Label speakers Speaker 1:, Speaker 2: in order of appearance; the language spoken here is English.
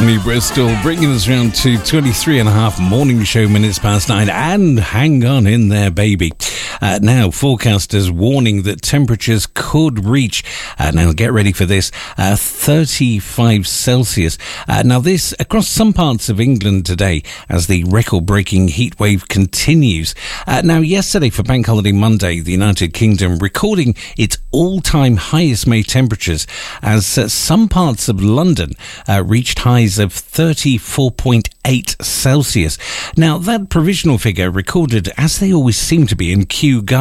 Speaker 1: sunny Bristol, bringing us round to 23 and a half morning show minutes past 9. And hang on in there, baby. Now, forecasters warning that temperatures could reach, now get ready for this, 35 Celsius. Now, this across some parts of England today as the record-breaking heat wave continues. Now, yesterday for Bank Holiday Monday, the United Kingdom recording its all-time highest May temperatures as some parts of London reached highs of 34.8 Celsius. Now, that provisional figure recorded, as they always seem to be, in Kew Gardens,